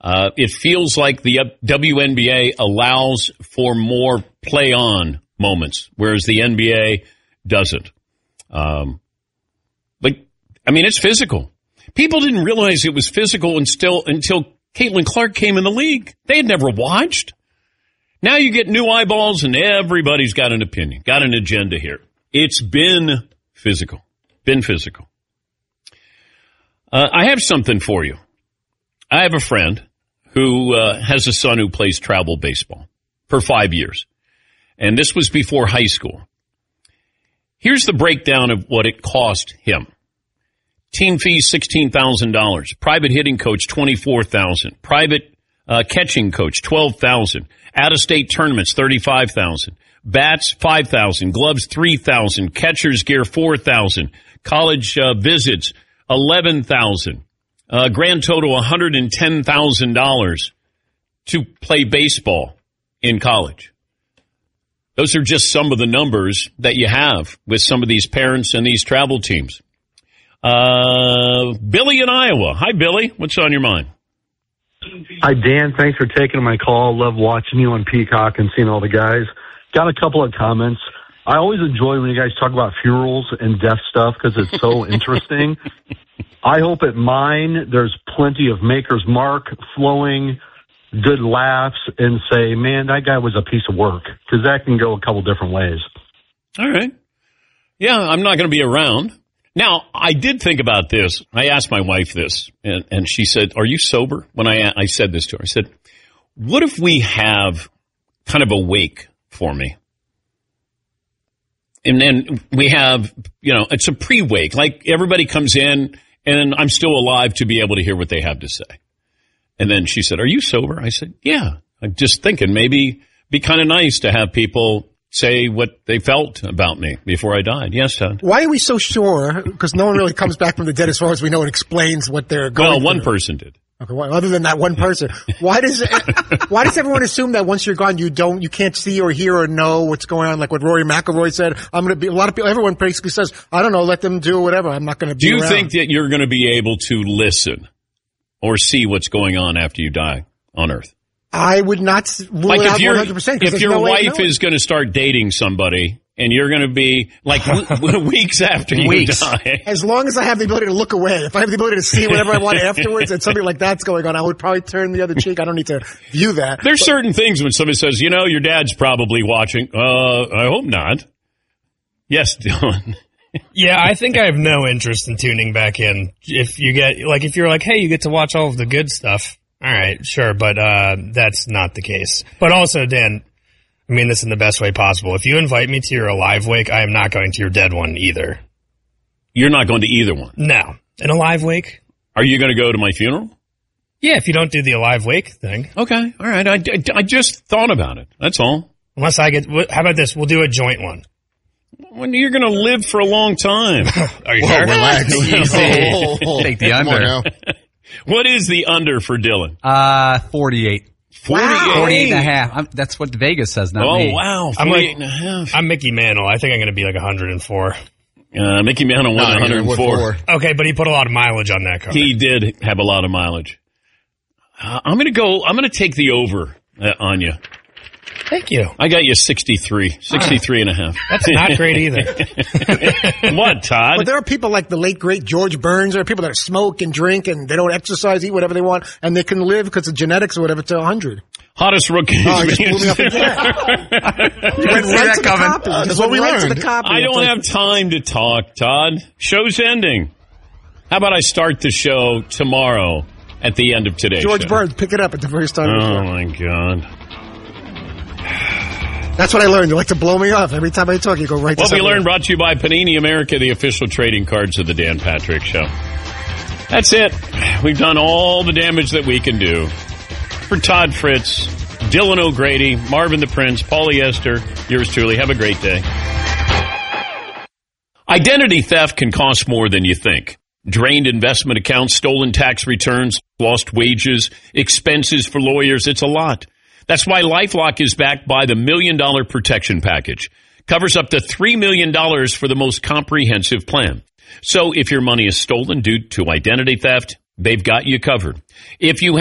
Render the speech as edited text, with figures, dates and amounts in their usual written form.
It feels like the WNBA allows for more play-on moments, whereas the NBA doesn't. It's physical. People didn't realize it was physical until Caitlin Clark came in the league. They had never watched. Now you get new eyeballs, and everybody's got an opinion, got an agenda here. It's been physical. I have something for you. I have a friend who has a son who plays travel baseball for 5 years. And this was before high school. Here's the breakdown of what it cost him. Team fees, $16,000. Private hitting coach, $24,000. Private catching coach, $12,000. Out-of-state tournaments, $35,000. Bats, $5,000. Gloves, $3,000. Catcher's gear, $4,000. College visits, $11,000. Grand total, $110,000 to play baseball in college. Those are just some of the numbers that you have with some of these parents and these travel teams. Billy in Iowa. Hi, Billy. What's on your mind? Hi, Dan. Thanks for taking my call. Love watching you on Peacock and seeing all the guys. Got a couple of comments. I always enjoy when you guys talk about funerals and death stuff because it's so interesting. I hope at mine there's plenty of Maker's Mark flowing, good laughs, and say, man, that guy was a piece of work, because that can go a couple different ways. All right. Yeah, I'm not going to be around. Now, I did think about this. I asked my wife this, and she said, are you sober? When I said this to her, I said, what if we have kind of a wake for me? And then we have, it's a pre-wake. Like everybody comes in, and I'm still alive to be able to hear what they have to say. And then she said, are you sober? I said, yeah. I'm just thinking maybe it'd be kind of nice to have people say what they felt about me before I died. Yes, Todd. Why are we so sure? Because no one really comes back from the dead as far as we know and explains what they're going through. Well, one person did. Okay, well, other than that one person, why does everyone assume that once you're gone, you can't see or hear or know what's going on? Like what Rory McIlroy said, everyone basically says, I don't know, let them do whatever. I'm not going to be around. Do you think that you're going to be able to listen or see what's going on after you die on Earth? I would not rule it out 100%. If your wife is going to start dating somebody and you're going to be like weeks after you die. As long as I have the ability to look away. If I have the ability to see whatever I want afterwards and something like that's going on, I would probably turn the other cheek. I don't need to view that. There's certain things when somebody says, your dad's probably watching. I hope not. Yes, Dylan. Yeah, I think I have no interest in tuning back in. If you're like, hey, you get to watch all of the good stuff. All right, sure, but that's not the case. But also, Dan, I mean this in the best way possible. If you invite me to your alive wake, I am not going to your dead one either. You're not going to either one? No. An alive wake? Are you going to go to my funeral? Yeah, if you don't do the alive wake thing. Okay, all right. I just thought about it. That's all. Unless how about this? We'll do a joint one. When you're going to live for a long time. Are you sure? Relax. Easy. Take the under. What is the under for Dylan? 48. 48 and a half. That's what Vegas says, not me. Oh, wow. 48 and a half. I'm Mickey Mantle. I think I'm going to be like 104. Mickey Mantle won 104. Okay, but he put a lot of mileage on that car. He did have a lot of mileage. I'm going to take the over on you. Thank you. I got you 63 and a half. That's not great either. What, Todd? But there are people like the late, great George Burns. There are people that smoke and drink and they don't exercise, eat whatever they want, and they can live because of genetics or whatever to 100. Hottest rookie. Oh, you just blew me up again. You went right to the copy. That's what we learned. I don't have time to talk, Todd. Show's ending. How about I start the show tomorrow at the end of today's show? George Burns, pick it up at the very start of the show. Oh, my God. That's what I learned. You like to blow me off. Every time I talk, you go right to What we something. learned brought to you by Panini America, the official trading cards of the Dan Patrick Show. That's it. We've done all the damage that we can do. For Todd Fritz, Dylan O'Grady, Marvin the Prince, Paulie Esther, yours truly. Have a great day. Identity theft can cost more than you think. Drained investment accounts, stolen tax returns, lost wages, expenses for lawyers. It's a lot. That's why LifeLock is backed by the $1 Million Protection Package. Covers up to $3 million for the most comprehensive plan. So if your money is stolen due to identity theft, they've got you covered. If you